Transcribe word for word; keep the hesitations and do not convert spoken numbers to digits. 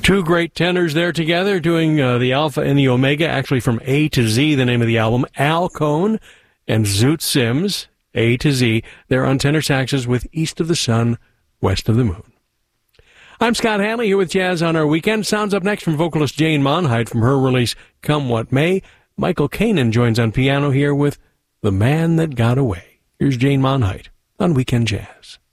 Two great tenors there together doing uh, the Alpha and the Omega, actually from A to Z, the name of the album. Al Cohn and Zoot Sims, A to Z. They're on tenor saxes with East of the Sun, West of the Moon. I'm Scott Hanley here with Jazz on Our Weekend. Sounds up next from vocalist Jane Monheit from her release Come What May. Michael Kanan joins on piano here with The Man That Got Away. Here's Jane Monheit on Weekend Jazz.